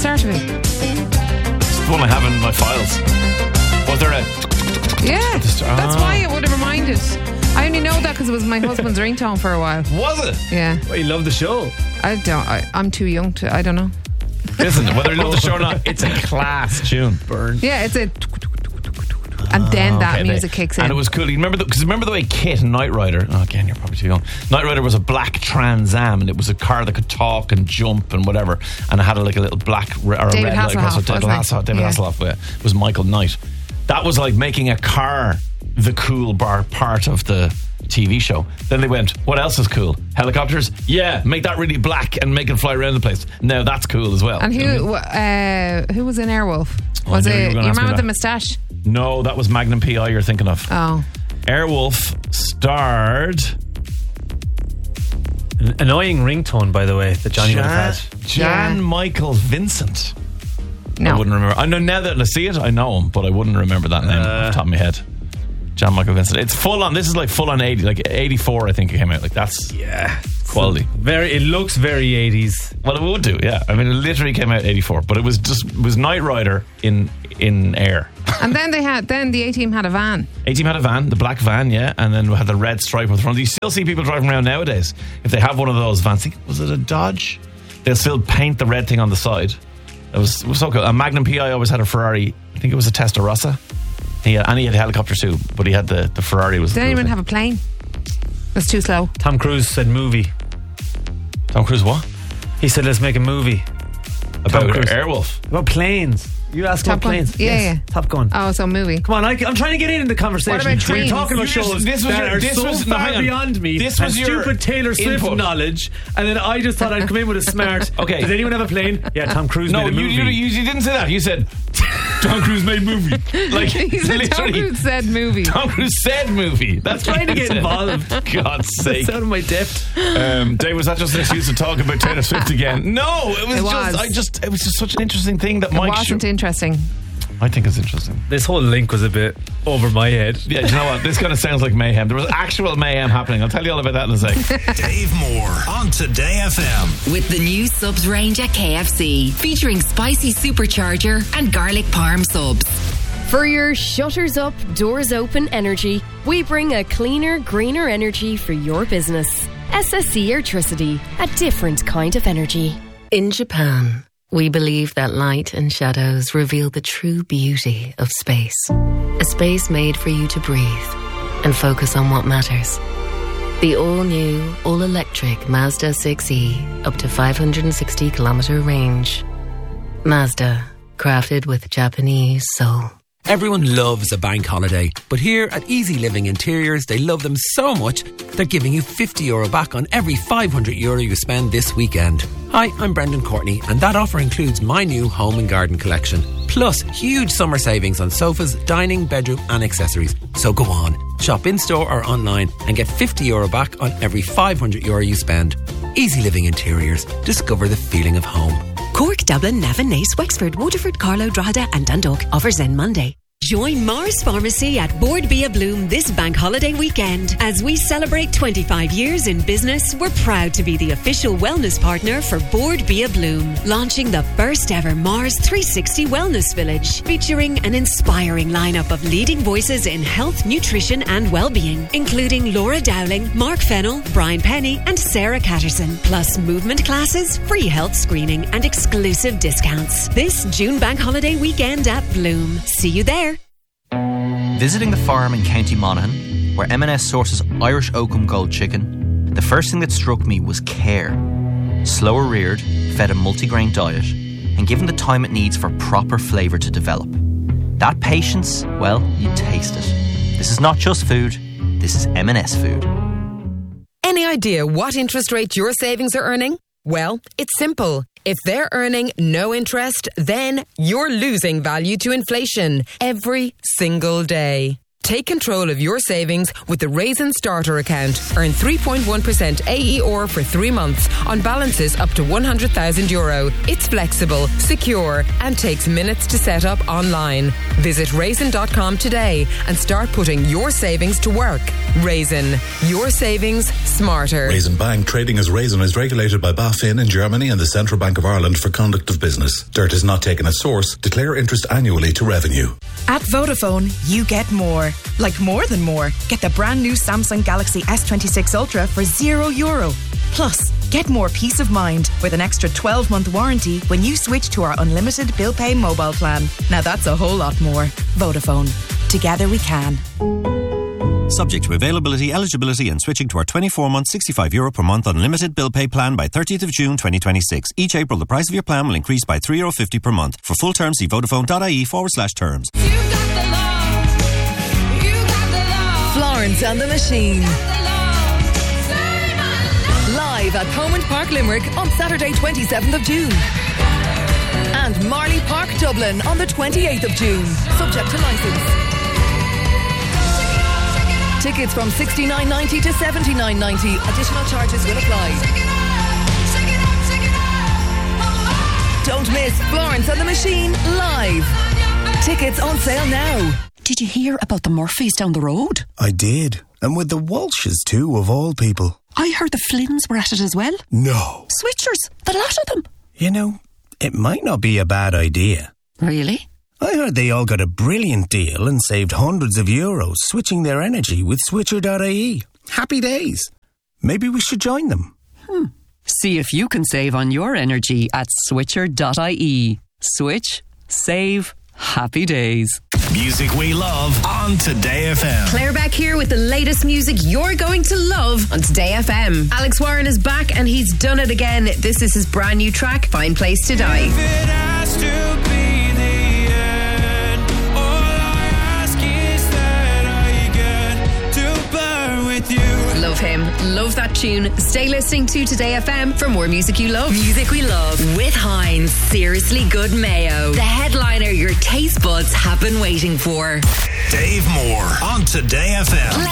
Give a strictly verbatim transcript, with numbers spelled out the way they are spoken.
start of it? It's the one I have in my files. Was there a... Yeah, Start- that's ah. why it would have reminded. I only know that because it was my husband's ringtone for a while. Was it? Yeah. Well, you love the show. I don't, I, I'm too young to, I don't know. Listen, whether you love the show or not, it's a class tune. Burn. Yeah, it's a... And then that Okay, music they- kicks in. And it was cool. You remember the, 'cause remember the way Kit and Knight Rider, oh, again, you're probably too young. Knight Rider was a black Trans Am, and it was a car that could talk and jump and whatever, and it had a, like a little black or a David red light across it. Hasselhoff, David wasn't it? Hasselhoff, David Yeah. Hasselhoff yeah, was Michael Knight. That was like making a car the cool bar part of the T V show. Then they went, what else is cool? Helicopters? Yeah, make that really black and make it fly around the place. Now that's cool as well. And You know who what I mean? uh, who was in Airwolf? Oh, Was I knew you it were gonna your ask me man with that. the moustache? No, that was Magnum P I you're thinking of. Oh. Airwolf starred An annoying ringtone, by the way, that Johnny would have had. Jan Yeah. Michael Vincent. No. I wouldn't remember. I know now that I see it, I know him, but I wouldn't remember that name Uh. off the top of my head. Jan Michael Vincent. It's full on. This is like full on eighty, like eighty-four. I think it came out. Like that's Yeah. quality. Very. It looks very eighties. Well, it would do. Yeah. I mean, it literally came out eighty-four, but it was just it was Knight Rider in in air. And then they had then the A-Team had a van. A-Team had a van, the black van, yeah, and then we had the red stripe on the front. You still see people driving around nowadays. If they have one of those vans, I think, was it a Dodge? They'll still paint the red thing on the side. It was, it was so cool. And Magnum P I always had a Ferrari. I think it was a Testarossa. He had, and he had helicopters too, but he had the, the Ferrari. Was the Did cool anyone thing. have a plane? That's too slow. Tom Cruise said movie. Tom Cruise what? He said, let's make a movie. About Cruise. Airwolf. About planes. You asked Top about Gun. planes. Yeah, Yes. yeah. Top Gun. Oh, so movie. Come on, I, I'm trying to get in the conversation. What about We're trains? talking about You just- shows this was that your- are this so was- no, far hang on. beyond me. This was and your stupid Taylor Swift input. knowledge, and then I just thought I'd come in with a smart. Okay. Does anyone have a plane? Yeah, Tom Cruise No, made a you, movie. you, you, you didn't say that. You said Tom Cruise made movie. Like He said Tom literally, Cruise said movie. Tom Cruise said movie. That's trying to what you get said. involved. God's sake. That's out of my depth. Um, Dave, was that just an excuse to talk about Taylor Swift again? No, it was It just. was. I just. It was just such an interesting thing that It Mike. wasn't Scho- interesting. I think it's interesting. This whole link was a bit over my head. Yeah, do you know what? This kind of sounds like mayhem. There was actual mayhem happening. I'll tell you all about that in a sec. Dave Moore on Today F M. With the new subs range at K F C, featuring spicy supercharger and garlic parm subs. For your shutters up, doors open energy, we bring a cleaner, greener energy for your business. S S C Airtricity, a different kind of energy. In Japan, we believe that light and shadows reveal the true beauty of space. A space made for you to breathe and focus on what matters. The all-new, all-electric Mazda six E, up to five hundred sixty kilometre range. Mazda, crafted with Japanese soul. Everyone loves a bank holiday, but here at Easy Living Interiors, they love them so much, they're giving you fifty euro back on every five hundred euro you spend this weekend. Hi, I'm Brendan Courtney, and that offer includes my new home and garden collection, plus huge summer savings on sofas, dining, bedroom and accessories. So go on, shop in-store or online and get fifty euro back on every five hundred euro you spend. Easy Living Interiors. Discover the feeling of home. Cork, Dublin, Navan, Nace, Wexford, Waterford, Carlow, Drogheda and Dundalk. Offers end Monday. Join Mars Pharmacy at Board Be a Bloom this bank holiday weekend. As we celebrate twenty-five years in business, we're proud to be the official wellness partner for Board Be a Bloom, launching the first ever Mars three sixty Wellness Village, featuring an inspiring lineup of leading voices in health, nutrition and well-being, including Laura Dowling, Mark Fennell, Brian Penny and Sarah Catterson, plus movement classes, free health screening and exclusive discounts. This June bank holiday weekend at Bloom. See you there. Visiting the farm in County Monaghan, where M and S sources Irish Oakham Gold chicken, the first thing that struck me was care. Slower reared, fed a multigrain diet, and given the time it needs for proper flavour to develop. That patience, well, you taste it. This is not just food, this is M and S food. Any idea what interest rate your savings are earning? Well, it's simple. If they're earning no interest, then you're losing value to inflation every single day. Take control of your savings with the Raisin Starter account. Earn three point one percent A E R for three months on balances up to one hundred thousand euro. It's flexible, secure, and takes minutes to set up online. Visit raisin dot com today and start putting your savings to work. Raisin. Your savings smarter. Raisin Bank, trading as Raisin, is regulated by BaFin in Germany and the Central Bank of Ireland for conduct of business. Dirt is not taken at source. Declare interest annually to revenue. At Vodafone, you get more. Like more than more. Get the brand new Samsung Galaxy S twenty-six Ultra for zero euro. Plus, get more peace of mind with an extra twelve month warranty when you switch to our unlimited bill pay mobile plan. Now that's a whole lot more. Vodafone. Together we can. Subject to availability, eligibility and switching to our twenty-four month sixty-five euro per month unlimited bill pay plan by thirtieth of June twenty twenty-six. Each April the price of your plan will increase by three euro fifty per month. For full terms see vodafone.ie forward slash terms. Florence and the Machine. Live at Comont Park Limerick on Saturday twenty-seventh of June. And Marley Park Dublin on the twenty-eighth of June. Subject to licence. Tickets from sixty-nine ninety to seventy-nine ninety. Additional charges will apply. Don't miss Florence and the Machine live. Tickets on sale now. Did you hear about the Murphys down the road? I did. And with the Walshes too, of all people. I heard the Flynns were at it as well. No. Switchers, the lot of them. You know, it might not be a bad idea. Really? I heard they all got a brilliant deal and saved hundreds of euros switching their energy with switcher dot I E. Happy days. Maybe we should join them. Hmm. See if you can save on your energy at switcher dot I E. Switch, save, happy days. Music we love on Today F M. Claire Beck here with the latest music you're going to love on Today F M. Alex Warren is back and he's done it again. This is his brand new track, Fine Place to Die. If it has to be the end, all I ask is that I get to burn with you. Love him. Love that tune. Stay listening to Today F M for more music you love. Music we love with Heinz Seriously Good Mayo. The headliner your taste buds have been waiting for. Dave Moore on Today F M.